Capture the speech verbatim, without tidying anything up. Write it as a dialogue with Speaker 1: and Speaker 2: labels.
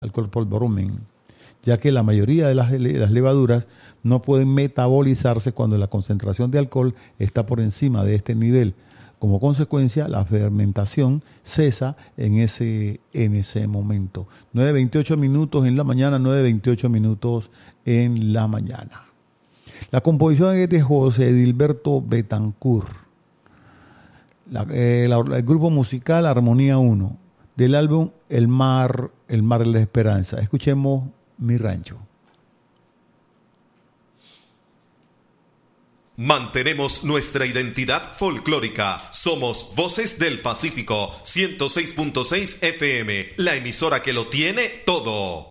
Speaker 1: alcohol por volumen, ya que la mayoría de las, las levaduras no pueden metabolizarse cuando la concentración de alcohol está por encima de este nivel. Como consecuencia, la fermentación cesa en ese, en ese momento. nueve veintiocho minutos en la mañana, nueve veintiocho minutos en la mañana. La composición es de José Edilberto Betancourt. La, eh, la, el grupo musical Armonía uno, del álbum El Mar, El Mar de la Esperanza. Escuchemos Mi Rancho.
Speaker 2: Mantenemos nuestra identidad folclórica. Somos Voces del Pacífico, ciento seis punto seis F M, la emisora que lo tiene todo.